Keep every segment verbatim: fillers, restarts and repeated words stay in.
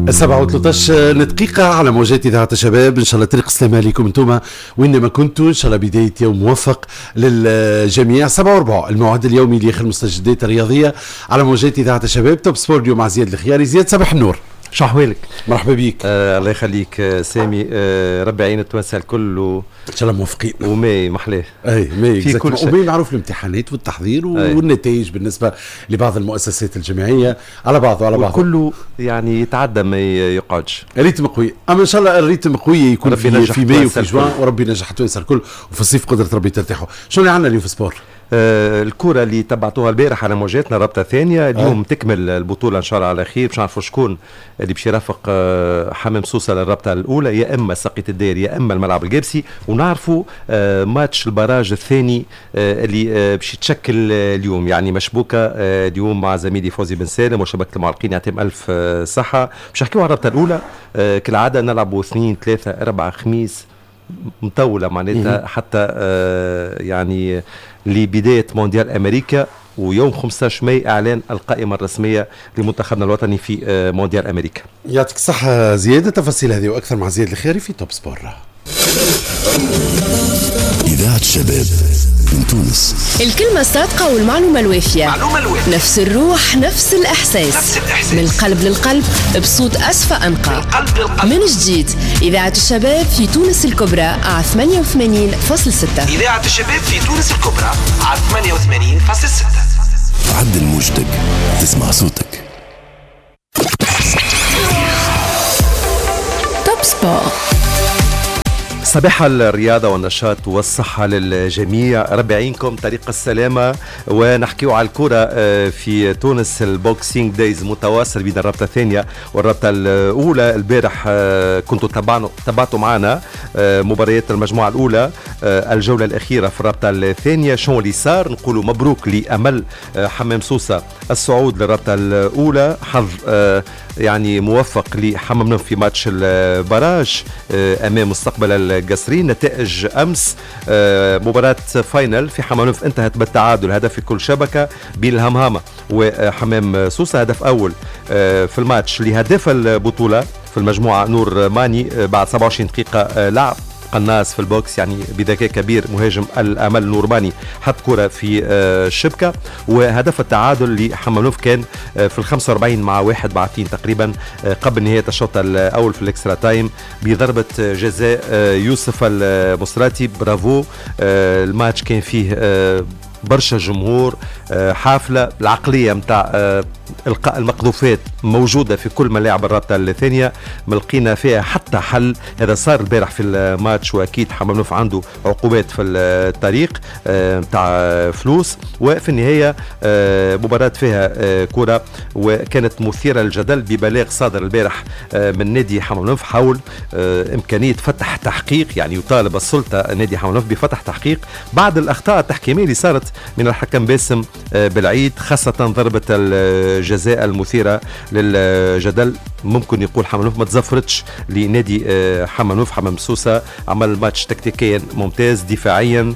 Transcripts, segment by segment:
السبعة وثلاثة عشر دقيقة على موجات إذاعة الشباب. إن شاء الله طريق السلام عليكم انتم وإنما كنتوا. إن شاء الله بداية يوم موفق للجميع. سبعة وربع الموعد اليومي لآخر المستجدات الرياضية على موجات إذاعة الشباب. توب سبور اليوم مع زياد الخياري. زياد صباح النور. شو أحوالك؟ مرحبا بيك. آه الله يخليك آه سامي. آه ربي يعين التوانسة الكل و... إن شاء الله موفقين. وماي محلاه. أي ماي في كل شيء. وماي معروف الامتحانات والتحضير والنتائج بالنسبة لبعض المؤسسات الجامعية على بعضه على بعضه. كله يعني يتعدى ما يقعدش. الريتم قوي. أما إن شاء الله الريتم قوي يكون في في ماي وفي جوان وربي ينجح التوانسة الكل وفي الصيف قدرة ربي ترتاحوا. شو اللي عندنا اليوم في سبور؟ آه الكرة اللي تبعتوها البارح على موجاتنا رابطة ثانية اليوم آه. تكمل البطولة إن شاء الله على خير. باش نعرفوا شكون اللي باش يرافق آه حمام سوسة للرابطة الأولى، يا إما سقيت الدير يا إما الملعب الجابسي، ونعرفوا آه ماتش البراج الثاني آه اللي آه باش يتشكل آه اليوم، يعني مشبوكة آه اليوم مع زميلي فوزي بن سالم وشبكة المعلقين. يعطيهم ألف آه صحة. باش نحكيوا على الرابطة الأولى. آه كالعادة نلعبوا اثنين ثلاثة أربعة خميس مطولة معناتها حتى آه يعني لبداية مونديال أمريكا، ويوم خمسة عشر ماي إعلان القائمة الرسمية لمنتخبنا الوطني في آه مونديال أمريكا. يعطيك الصحة زيادة. تفاصيل هذه وأكثر مع زياد الخياري في توب سبور. إذاعة الشباب من تونس. الكلمة الصادقة والمعلومة الوافية. معلومة الوافية. نفس الروح نفس الإحساس. نفس الإحساس. من القلب للقلب بصوت أسفى أنقى. من القلب للقلب. من جديد إذاعة الشباب في تونس الكبرى على ثمانية وثمانين فاصلة ستة. إذاعة الشباب في تونس الكبرى على ثمانية وثمانين فاصلة ستة. عدل موجتك تسمع صوتك. توب سبور. صباح الرياضة والنشاط والصحة للجميع. ربي يعينكم طريق السلامة. ونحكيو على الكرة في تونس. البوكسينج دايز متواصل بين الرابطة الثانية والرابطة الأولى. البارح كنتوا تبعنا تبعتوا معنا مباريات المجموعة الأولى الجولة الأخيرة في الرابطة الثانية. شو اللي صار؟ نقولوا مبروك لأمل حمام سوسة الصعود للرابطة الأولى. حظ يعني موفق لحمام نوف في ماتش البراج أمام مستقبل القصرين. نتائج أمس مباراة فاينل في حمام نوف انتهت بالتعادل هدف في كل شبكة بين الهمهامة وحمام سوسة. هدف أول في الماتش لهدف البطولة في المجموعة نور ماني بعد سبعة وعشرين دقيقة لعب قناص في البوكس، يعني بذكاء كبير مهاجم الأمل نورماني حط كرة في الشبكة. وهدف التعادل لحمامنوف كان في الخمسة وأربعين مع واحد بعدين تقريبا قبل نهاية الشوط الأول في الإكسترا تايم بضربة جزاء يوسف المصراتي. برافو. الماتش كان فيه برشا جمهور، حافلة. العقلية متاع إلقاء المقذوفات موجودة في كل ملاعب الرابطة الثانية، ملقينا فيها حتى حل. هذا صار البارح في الماتش، وأكيد حمام نوف عنده عقوبات في الطريق متاع فلوس. وفي النهاية مباراة فيها كرة وكانت مثيرة للجدل ببلاغ صادر البارح من نادي حمام نوف حول إمكانية فتح تحقيق، يعني يطالب السلطة نادي حمام نوف بفتح تحقيق بعد الأخطاء التحكيمية اللي صارت من الحكم باسم بالعيد، خاصة ضربة الجزاء المثيرة للجدل. ممكن يقول حمام ما تزفرتش لنادي حمام حمام سوسة. عمل ماتش تكتيكيا ممتاز دفاعيا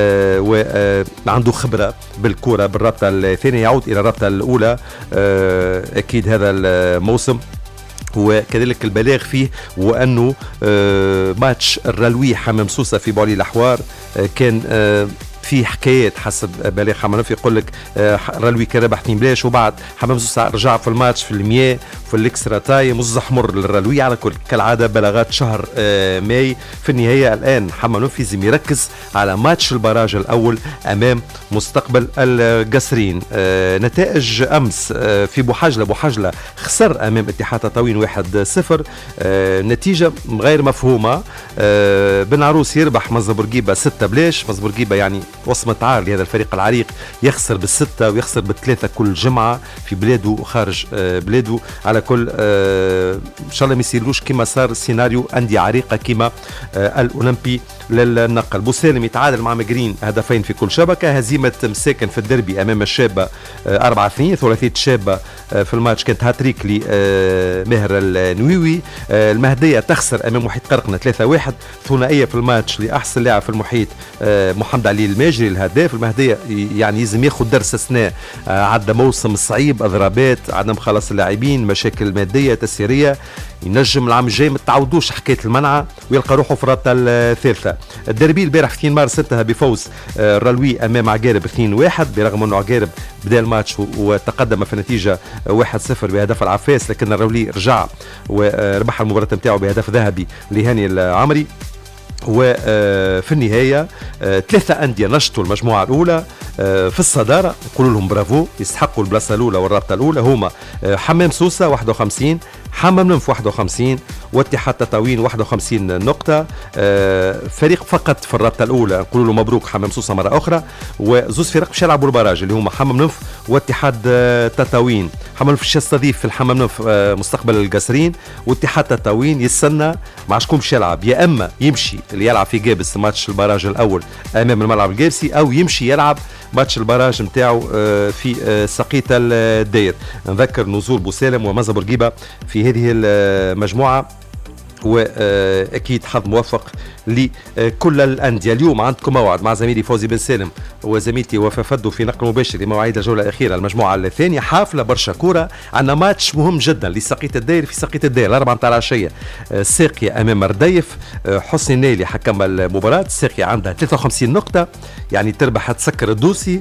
وعنده خبرة بالكرة بالرابطة الثانية. يعود إلى الرابطة الأولى أكيد هذا الموسم، وكذلك البلاغ فيه وأنه ماتش الرلوي حمام سوسة في بولي الأحوار كان في حكايات حسب بلاغ حمام نوف. يقول لك رلوي كان ربح اثنين بلاش، وبعد حمام سوسة رجع في الماتش في المياه في الاكسترا تايم وزحمر للرلوي. على كل كالعاده بلاغات شهر ماي. في النهايه الان حمام نوف لازم يركز على ماتش البراج الاول امام مستقبل القصرين. نتائج امس في بوحجله. بوحجله خسر امام اتحاد تطاوين واحد صفر، نتيجه غير مفهومه. بن عروس يربح مز بورقيبه ستة بلاش. مز بورقيبه يعني وصمة عار لهذا الفريق العريق، يخسر بالستة ويخسر بالثلاثة كل جمعة في بلاده وخارج بلاده. على كل إن شاء الله ما يصيرلوش كما صار سيناريو أندية عريقة كما الأولمبي للنقل. بوسالم يتعادل مع مجرين هدفين في كل شبكة. هزيمة مساكن في الدربي أمام الشابة أربعة اثنين. ثلاثية الشابة في الماتش كانت هاتريك لمهر النويوي. المهدية تخسر أمام محيط قرقنة ثلاثة واحد. ثنائية في الماتش لأحسن لاعب في المحيط محمد علي الماجري الهداف. المهدية يعني يلزم ياخذ درس أثناء عدى موسم صعيب، اضرابات، عدم خلاص اللاعبين، مشاكل مشاكل ماديه تسييريه ينجم العام الجاي ما تعودوش حكايه المنعه ويلقى روحه في الرابطه الثالثه. الدربي البارح في اثنين مارس انتهى بفوز الرلوي امام عقارب اثنين واحد، برغم انه عقارب بدا الماتش وتقدم في النتيجه واحد صفر بهدف العفاس، لكن الرلوي رجع وربح المباراه نتاعو بهدف ذهبي لهاني العمري. وفي النهاية ثلاثة أندية نشطوا المجموعة الأولى في الصدارة، نقول لهم برافو، يستحقوا البلاصة الأولى والرابطة الأولى. هما حمام سوسة واحد وخمسين، حمام نمف واحد وخمسين، واتحاد تطاوين واحد وخمسين نقطة. فريق فقط في الرابطة الأولى نقول له مبروك حمام سوسة مرة أخرى، وزوز فرق باش يلعبوا البراج اللي هما حمام نمف واتحاد تطاوين. حمام نمف باش يستضيف في الحمام نمف مستقبل القصرين، واتحاد تطاوين يستنى مع شكون باش يلعب، يا اما يمشي اللي يلعب في جابس ماتش البراج الاول امام الملعب الجابسي، او يمشي يلعب ماتش البراج نتاعو في سقيطة الداير. نذكر نزول بوسالم ومزا بورقيبة في هذه المجموعة، واكيد حظ موفق لكل الانديه. اليوم عندكم موعد مع زميلي فوزي بن سالم وزميلتي وفاء فدو في نقل مباشر لمواعيد الجوله الاخيره المجموعه الثانيه، حافله برشا كوره. عندنا ماتش مهم جدا لسقيطة الداير في سقيطة الداير الاربعه نتاع العشيه، ساقيه امام رديف. حسني النيلي حكم المباراه، ساقيه عندها ثلاثة وخمسين نقطه يعني تربح تسكر الدوسي.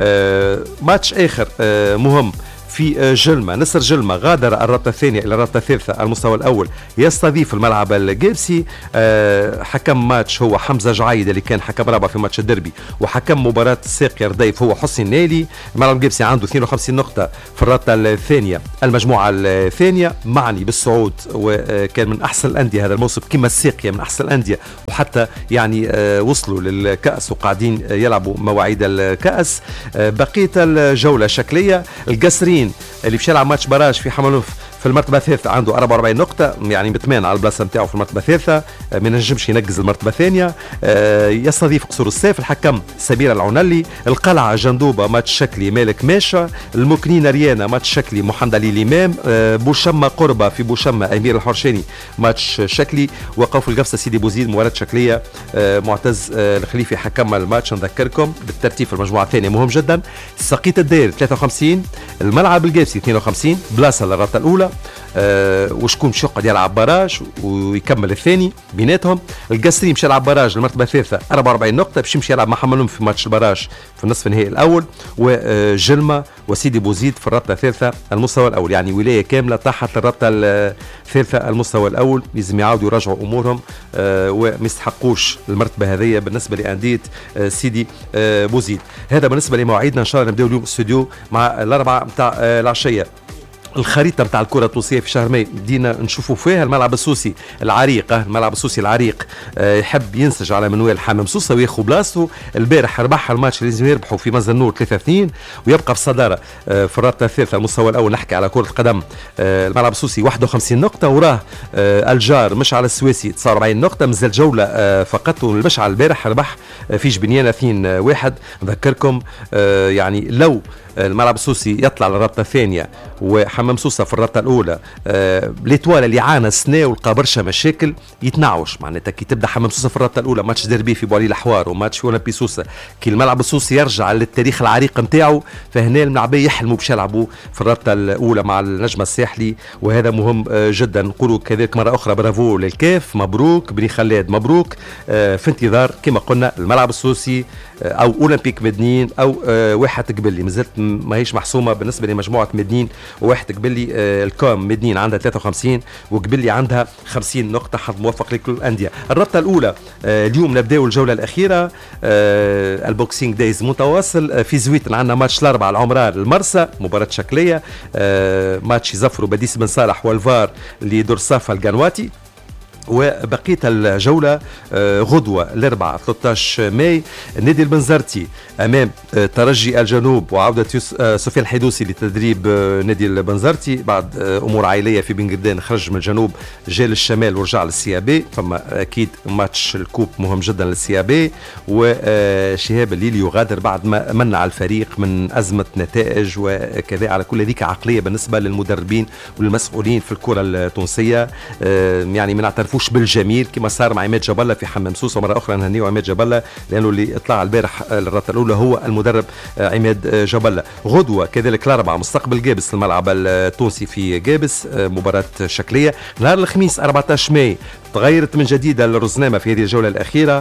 ماتش اخر مهم في جلمة، نصر جلمة غادر الرابطة الثانية إلى الرابطة الثالثة المستوى الأول، يستضيف الملعب الجابسي. أه حكم ماتش هو حمزة جعيد اللي كان حكم رابع في ماتش الدربي، وحكم مباراة ساقية رديف هو حسني النيلي. الملعب الجابسي عنده اثنين وخمسين نقطة في الرابطة الثانية المجموعة الثانية، معني بالصعود وكان من أحسن الأندية هذا الموسم كما الساقية من أحسن الأندية، وحتى يعني أه وصلوا للكأس وقاعدين يلعبوا مواعيد الكأس. أه بقية الجولة شكلية، القصرين اللي باش يلعب ماتش براج في حمام نمف في المرتبه الثالثه عنده أربعة وأربعين نقطه، يعني متمان على البلاصه نتاعو في المرتبه الثالثه، ما ينجمش ينقز المرتبه الثانيه. يستضيف قصور السيف الحكم سمير العنلي. القلعه جندوبه ماتش شكلي مالك ماشا، المكنين ريانا ماتش شكلي محمد علي الامام، بوشمه قربه في بوشمه امير الحرشاني ماتش شكلي، وقوف القفصه سيدي بوزيد مباراه شكليه معتز الخليفي حكم الماتش. نذكركم بالترتيب في المجموعه الثانيه مهم جدا، سقيطة الداير ثلاثة وخمسين، الملعب الجابسي اثنين وخمسين بلاصه للرابطه الاولى، أه وشكون باش يقعد يلعب باراج ويكمل الثاني بيناتهم. القصري مش يلعب باراج المرتبه الثالثه أربعة وأربعين نقطه، باش يمشي يلعب مع حملهم في ماتش الباراج في النصف النهائي الاول، وجلمه وسيدي بوزيد في الرابطه الثالثه المستوى الاول، يعني ولايه كامله تحت الرابطه الثالثه المستوى الاول. لازم يعاودوا يراجعوا امورهم أه وما يستحقوش المرتبه هذه بالنسبه لانديه أه سيدي أه بوزيد. هذا بالنسبه لمواعيدنا، ان شاء الله نبداو اليوم الاستوديو مع الاربعه نتاع أه العشيه. الخريطه نتاع الكره التونسيه في شهر ماي بدينا نشوفوا فيها الملعب السوسي العريق، الملعب السوسي العريق أه يحب ينسج على منوال حمام سوسه وياخذ بلاصته. البارح ربح الماتش اللي لازم يربحوا في مزن النور ثلاثة اثنين، ويبقى في الصداره أه في الرابطه الثالثه المستوى الاول. نحكي على كره القدم، أه الملعب السوسي واحد وخمسين نقطه، وراه أه الجار مشعل السويسي تسعة وأربعين نقطه، مازال جوله أه فقط. والمشعل البارح ربح في جبنيانه اثنين واحد. نذكركم أه يعني لو الملعب السوسي يطلع للرابطه الثانيه وحمام سوسه في الرابطه الاولى، آه ليتوال اللي عانى سنه ولقى برشا مشاكل يتنعوش. معناتها كي تبدا حمام سوسه في الرابطه الاولى ماتش ديربي في بوالي الحوار وماتش في اولمبي سوسه، كي الملعب السوسي يرجع للتاريخ العريق نتاعو، فهنا الملاعبيه يحلموا باش يلعبوا في الرابطه الاولى مع النجم الساحلي، وهذا مهم آه جدا. نقولوا كذلك مره اخرى برافو للكاف، مبروك بني خلاد، مبروك آه في انتظار كما قلنا الملعب السوسي آه او اولمبيك مدنين او آه واحد قبلي، مازالت ماهيش محسومه بالنسبه لمجموعه مدنين وواحد قبلي. آه الكام مدنين عندها ثلاثة وخمسين وقبلي عندها خمسين نقطه، حظ موفق لكل الانديه. الرابطه الاولى آه اليوم نبداو الجوله الاخيره، آه البوكسينج دايز متواصل. آه في زويت عندنا ماتش الاربعاء العمران المرسى مباراه شكليه، آه ماتش يزفروا بديس بن صالح والفار لدور صافا القنواتي. وبقية الجولة غدوة الأربعاء ثلاثة عشر ماي نادي البنزرتي أمام ترجي الجنوب، وعودة سفيان الحيدوسي لتدريب نادي البنزرتي بعد أمور عائلية في بن قردان، خرج من الجنوب جاء للشمال ورجع للسيابي، فما أكيد ماتش الكوب مهم جدا للسيابي. وشهاب الليلي يغادر بعد ما منع الفريق من أزمة نتائج وكذا، على كل ذيك عقلية بالنسبة للمدربين والمسؤولين في الكرة التونسية، يعني من اعترفوا نكتفوش بالجميل كما صار مع عماد جبله في حمام سوسه. مرة أخرى نهنيو عماد جبله لأنه اللي طلع البارح للرات الأولى هو المدرب عماد جبله. غدوة كذلك الأربعة مستقبل جابس الملعب التونسي في جابس، مباراة شكلية. نهار الخميس أربعة عشر ماي تغيرت من جديد الرزنامة في هذه الجولة الأخيرة.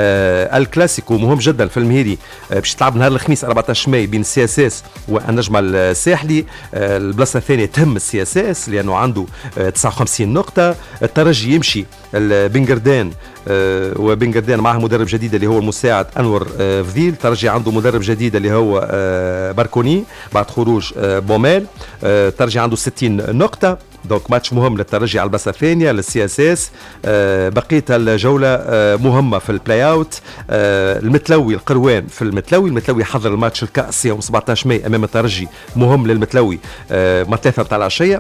آه الكلاسيكو مهم جدا في المهيري آه باش تلعب نهار الخميس أربعة عشر ماي بين السي اس اس والنجم الساحلي. آه البلاصة الثانية تهم السي اس اس لأنه عنده آه تسعة وخمسين نقطة. الترجي يمشي البنجردان آه وبنجردان معه مدرب جديد اللي هو المساعد أنور آه فذيل. الترجي عنده مدرب جديد اللي هو آه باركوني بعد خروج آه بومال. آه الترجي عنده ستين نقطة. دونك ماتش مهم للترجي على البلاصه الثانيه للسي اس اس. آه بقيه الجوله آه مهمه في البلاي اوت. آه المتلوي القروان في المتلوي. المتلوي حضر الماتش الكاس يوم سبعة عشر ماي امام الترجي، مهم للمتلوي آه ما ثلاثة متاع العشيه.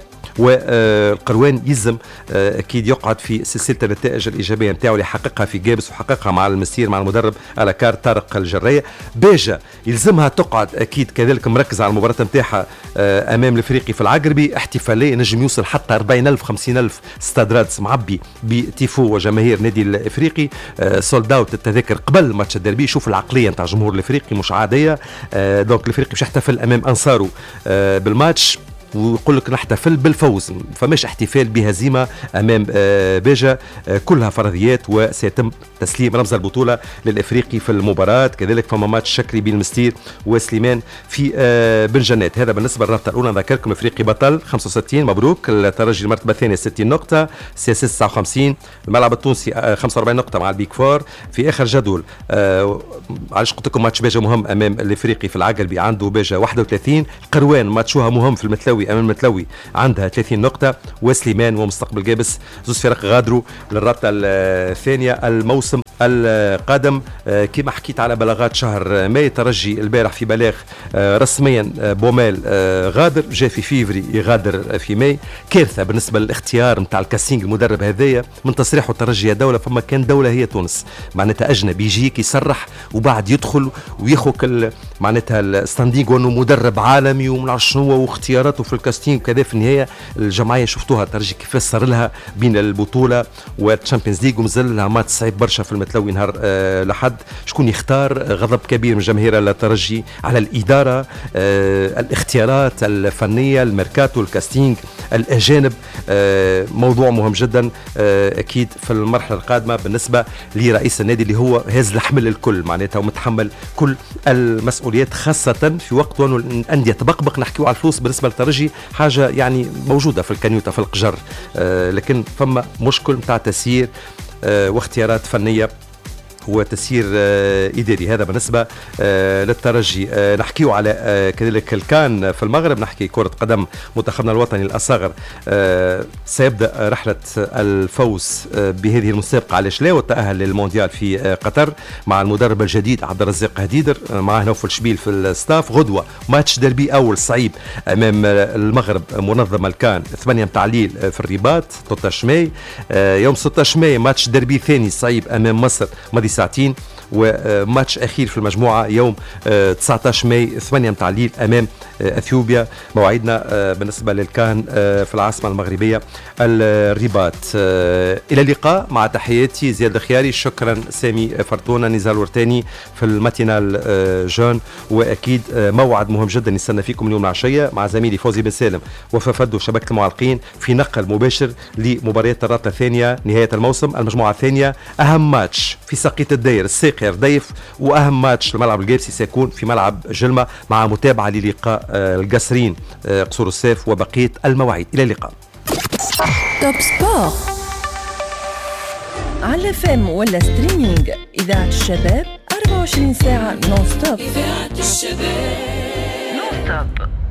والقروان يلزم آه اكيد يقعد في سلسله النتائج الايجابيه نتاعو اللي حققها في جابس وحققها مع المسير مع المدرب الاكار طارق الجرايه. باجا يلزمها تقعد اكيد كذلك مركز على المباراه نتاعها آه امام الافريقي في العقربي. احتفاليه نجم يوصل حتى أربعين ألف خمسين ألف استاد رادس معبي بتيفو وجماهير نادي الافريقي. آه سولد اوت التذاكر قبل ماتش الدربي. شوف العقليه نتاع الجمهور الافريقي مش عاديه. آه دونك الافريقي باش يحتفل امام انصاره آه بالماتش ويقول لك نحتفل بالفوز، فماش احتفال بهزيمه امام باجا. كلها فرضيات وسيتم تسليم رمز البطوله للافريقي في المباراه. كذلك فما ماتش شكري بين المستير وسليمان في بن جنات. هذا بالنسبه للرابطه الاولى. نذكركم افريقي بطل خمسة وستين مبروك. الترجي المرتبه الثانيه ستين نقطه. سي اس تسعة وخمسين. الملعب التونسي خمسة وأربعين نقطه مع البيك فور. في اخر جدول آه علاش قلت لكم ماتش باجا مهم امام الافريقي في العقربي عنده باجا واحد وثلاثين. القروان ماتشوها مهم في المتلوي امام المتلوي عندها ثلاثين نقطه. وسليمان ومستقبل جابس زوج فرق غادروا للرابطه الثانيه الموسم القادم. كما حكيت على بلاغات شهر ماي ترجي البارح في بلاغ رسميا بومال غادر جاء في فيفري يغادر في ماي. كارثه بالنسبه للاختيار نتاع الكاسينج المدرب هذايا من تصريحه الترجي دوله فما كان دوله هي تونس معناتها اجنبي يجيك يصرح وبعد يدخل وياخذ معناتها الستاندينغ انه مدرب عالمي وما نعرف شنو واختياراته في الكاستينج وكذا. في النهايه الجمعيه شفتوها الترجي كيف صار لها بين البطوله والتشامبيونز ليج ومازال لها ماتش صعيب برشا في المتلوي نهار أه لحد. شكون يختار؟ غضب كبير من جماهير الترجي على الاداره أه الاختيارات الفنيه الميركاتو الكاستينج الاجانب. أه موضوع مهم جدا أه اكيد في المرحله القادمه بالنسبه لرئيس النادي اللي هو هاز الحمل الكل معناتها ومتحمل كل المسؤوليات خاصه في وقت وانه الانديه تبقبق. نحكيو على الفلوس بالنسبه للترجي حاجه يعني موجوده في الكنيوته في القجر أه لكن فما مشكل نتاع تسيير أه واختيارات فنيه وتسيير إداري. هذا بالنسبة للترجي. نحكيه على كذلك الكان في المغرب. نحكي كرة قدم منتخبنا الوطني الأصغر سيبدأ رحلة الفوز بهذه المسابقة علاش لا والتأهل للمونديال في قطر مع المدرب الجديد عبد الرزاق هديدر معه نوفل شبيل في الستاف. غدوة ماتش دربي أول صعيب أمام المغرب منظم الكان ثمانية متاع الليل في الرباط ثلاثة عشر ماي. يوم ستة عشر ماي ماتش دربي ثاني صعيب أمام مصر ماضي ساعتين. وماتش أخير في المجموعة يوم تسعة عشر ماي ثمانية متاع الليل أمام أثيوبيا. موعدنا بالنسبة للكان في العاصمة المغربية الرباط. إلى اللقاء مع تحياتي زياد الخياري. شكرا سامي فرطونة نزال ورتاني في الماتينال جون. وأكيد موعد مهم جدا نستنى فيكم اليوم العشية مع زميلي فوزي بن سالم وففدو شبكة المعلقين في نقل مباشر لمباريات الرابطة الثانية نهاية الموسم المجموعة الثانية. أهم ماتش في ساقية الداير الساقي رديف وأهم ماتش الملعب الجابسي سيكون في ملعب جلمة مع متابعة للقاء القصرين قصور السيف وبقية المواعيد. إلى اللقاء. توب سبور على فم ولا ستريمينج إذاعة الشباب أربعة وعشرين ساعة نون ستوب. إذاعة الشباب نون ستوب.